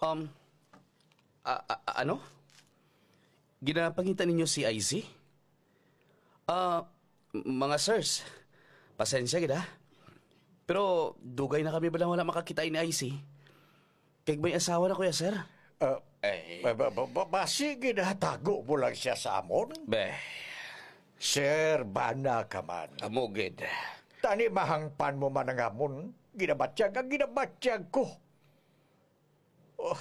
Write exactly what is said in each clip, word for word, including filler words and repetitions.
Um, a- a- ano? Ginapangitan ninyo si I Z? Ah, m- mga sirs, pasensya gid ha. Pero dugay na kami balang wala makakita ni I Z. Kaya may asawa na kuya, sir. Uh, Ay. ba, ba, ba, ba, ba, sige na, tago mo lang siya sa amon. Beh, Sir, bana ka man. amugid. Tani mahangpan mo man ang amon, ginabatyag ang ginabatyag ko. Oh,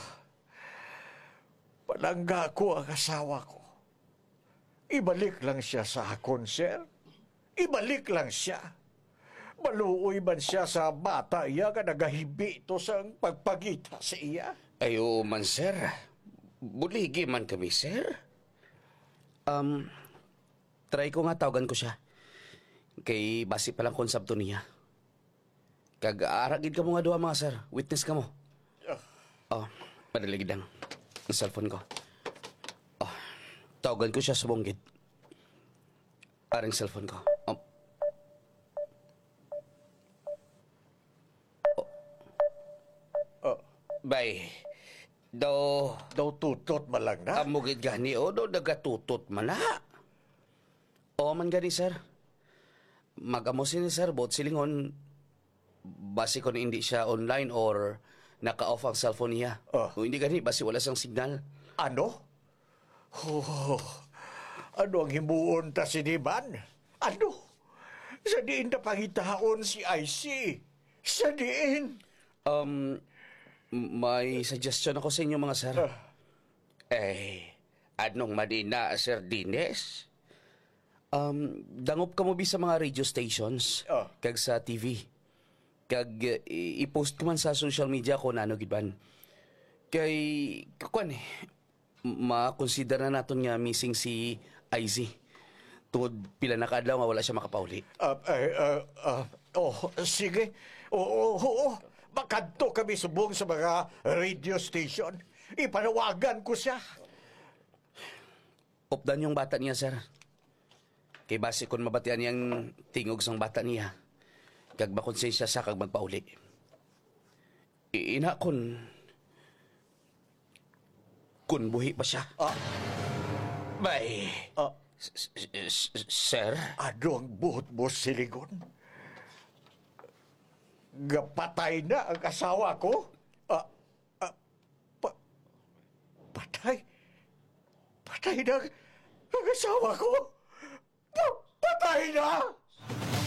palangga ko ang asawa ko. Ibalik lang siya sa akon, sir. Ibalik lang siya. Maluoy man siya sa bata iya ka nagahibi to sa pagpagita sa iya. Ayo man, sir. Buligi man kami, sir. Um, try ko nga tawagan ko siya. Kay basi palang konsepto niya. Kag-aaragid ka mo nga duha mga sir. Witness ka mo. Oh, padaligid lang. Ang cellphone ko. Oh, tawagan ko siya sa bonggit. Parang cellphone ko. Oh. Oh, Bay, daw, daw tutot man lang na. amugid gani o daw nagatutot man na. O man gani, sir. Mag-amo si ni sir, bot silingon, basi kung hindi siya online or naka-off ang cellphone niya. Oh. Kung hindi gani, basi wala siyang signal. Ano? Oh, ano ang himuon ta si Diban? Ano? Sa diin na pangitaon si I C. Sa diin. Um, may suggestion ako sa inyo mga sir. Ah. Eh, anong madina, Sir Dines? Um, dangop ka mo bi sa mga radio stations, Ah. kag sa T V. Kag uh, i- i-post ko man sa social media ko na ano giban. Kay, kakuan eh, ma-consider na naton nga missing si I Z. Tungod pila na kaadlaw nga wala siya makapauli. Uh, uh, uh, uh, oh, sige. Oo, oo, oo. Makadto kami subong sa mga radio station. Ipanawagan ko siya. Updan yung bata niya, sir. Kay base kung mabatian niyang tingog sang bata niya, kag makonsensya sa kag magpauli. Ina kun kun buhi pa siya. Ah, Bay, ah, s- s- s- sir, ano ang buhot mo, Siligon? Gapatay na ang asawa ko? Ah, ah, pa, patay? Patay na ang asawa ko? Pa, patay na!